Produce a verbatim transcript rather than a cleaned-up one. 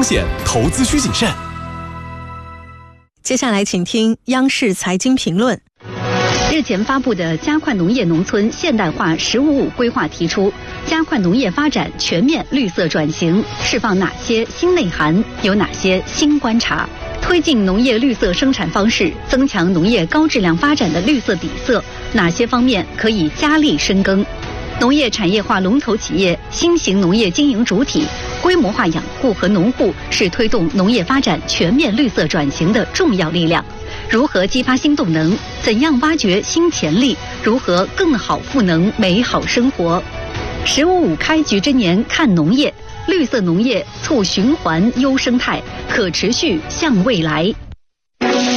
险，投资需谨慎。 接下来请听央视财经评论。 日前发布的加快农业农村现代化“十五五”规划提出，加快农业发展全面绿色转型，释放哪些新内涵？有哪些新观察？推进农业绿色生产方式，增强农业高质量发展的绿色底色，哪些方面可以加力深耕？农业产业化龙头企业、新型农业经营主体、规模化养护和农户是推动农业发展全面绿色转型的重要力量。如何激发新动能？怎样挖掘新潜力？如何更好赋能美好生活？十五五开局之年看农业，绿色农业促循环优生态，可持续向未来。